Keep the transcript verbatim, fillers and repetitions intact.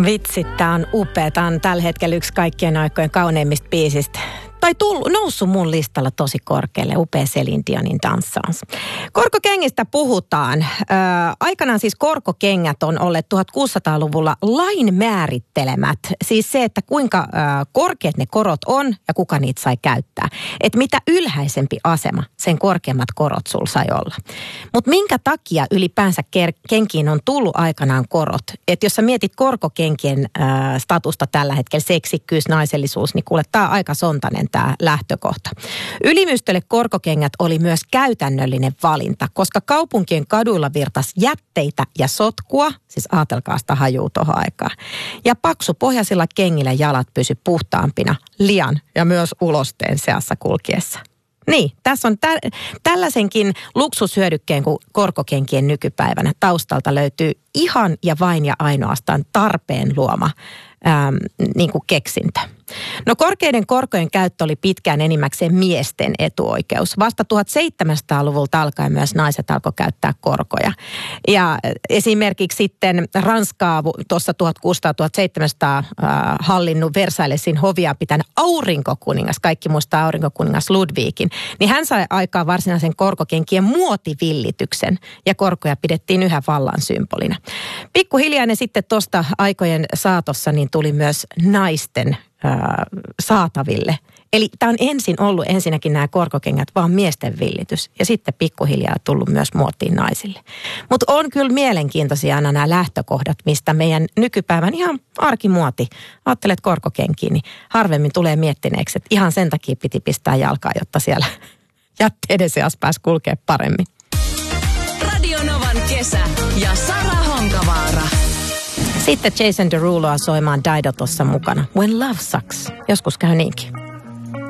Vitsi, tää on upea. Tää on tällä hetkellä yksi kaikkien aikojen kauneimmista biisistä. Tai tullut, noussut mun listalla tosi korkealle, upea Celine Dionin Dansans. Korkokengistä puhutaan. Ö, aikanaan siis korkokengät on olleet tuhatkuusisataaluvulla lain määrittelemät. Siis se, että kuinka ö, korkeat ne korot on ja kuka niitä sai käyttää. Että mitä ylhäisempi asema, sen korkeammat korot sul sai olla. Mutta minkä takia ylipäänsä ker- kenkiin on tullut aikanaan korot? Että jos sä mietit korkokenkien ö, statusta tällä hetkellä, seksikkyys, naisellisuus, niin kuule, tää on aika sontainen tämä lähtökohta. Ylimystölle korkokengät oli myös käytännöllinen valinta, koska kaupunkien kaduilla virtasi jätteitä ja sotkua, siis ajatelkaa sitä hajuu tohon aikaan. Ja paksupohjaisilla kengillä jalat pysy puhtaampina lian ja myös ulosteen seassa kulkiessa. Niin, tässä on tä- tällaisenkin luksushyödykkeen kuin korkokenkien nykypäivänä taustalta löytyy ihan ja vain ja ainoastaan tarpeen luoma ähm, niin kuin keksintö. No korkeiden korkojen käyttö oli pitkään enimmäkseen miesten etuoikeus. Vasta tuhatseitsemänsataaluvulta alkaen myös naiset alkoi käyttää korkoja. Ja esimerkiksi sitten Ranskaa tuossa tuhatkuusisataa-tuhatseitsemänsataa äh, hallinnut Versailesin hovia pitänyt aurinkokuningas, kaikki muistaa aurinkokuningas Ludwigin, niin hän sai aikaan varsinaisen korkokenkien muotivillityksen ja korkoja pidettiin yhä vallan symbolina. Pikkuhiljaa ne sitten tuosta aikojen saatossa niin tuli myös naisten saataville. Eli tämä on ensin ollut ensinnäkin nämä korkokengät vaan miesten villitys ja sitten pikkuhiljaa tullut myös muottiin naisille. Mutta on kyllä mielenkiintoisia aina nämä lähtökohdat, mistä meidän nykypäivän ihan arkimuoti, ajattelet korkokenkiin, niin harvemmin tulee miettineeksi, että ihan sen takia piti pistää jalkaa, jotta siellä jätteiden seassa pääsi kulkea paremmin. Radio Novan kesä ja Sara Honkavaara. Sitten Jason Deruloa soimaan Dido tuossa mukana. When Love Sucks. Joskus käy niinkin.